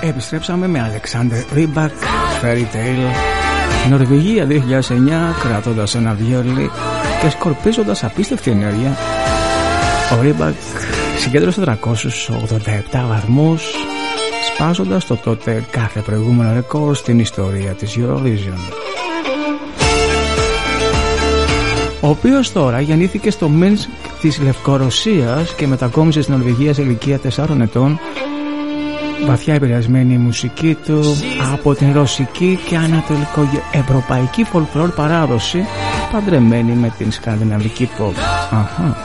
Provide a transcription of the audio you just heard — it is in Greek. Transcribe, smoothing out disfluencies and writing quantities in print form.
επιστρέψαμε με Alexander Rybak, Fairy Tale. Νορβηγία 2009, κρατώντας ένα βιόλι και σκορπίζοντας απίστευτη ενέργεια. Ο Rybak συγκέντρωσε 387 βαθμούς, σπάζοντας το τότε κάθε προηγούμενο ρεκόρ στην ιστορία της Eurovision. Ο οποίος τώρα γεννήθηκε στο Μίνσκ της Λευκορωσίας και μετακόμισε στην Νορβηγία σε ηλικία 4 ετών, βαθιά επηρεασμένη η μουσική του από την ρωσική και ανατολικοευρωπαϊκή folklore παράδοση, παντρεμένη με την σκανδιναβική pop. Αχα.